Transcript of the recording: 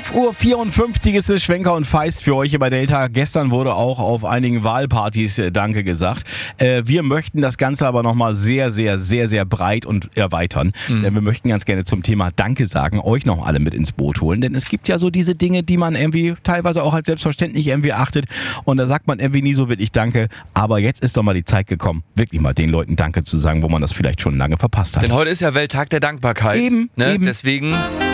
11:54 Uhr ist es, Schwenker und Feist für euch hier bei Delta. Gestern wurde auch auf einigen Wahlpartys Danke gesagt. Wir möchten das Ganze aber nochmal sehr, sehr, sehr, sehr breit und erweitern. Denn wir möchten ganz gerne zum Thema Danke sagen, euch noch alle mit ins Boot holen. Denn es gibt ja so diese Dinge, die man irgendwie teilweise auch als selbstverständlich irgendwie achtet. Und da sagt man irgendwie nie so wirklich Danke. Aber jetzt ist doch mal die Zeit gekommen, wirklich mal den Leuten Danke zu sagen, wo man das vielleicht schon lange verpasst hat. Denn heute ist ja Welttag der Dankbarkeit. Eben. Deswegen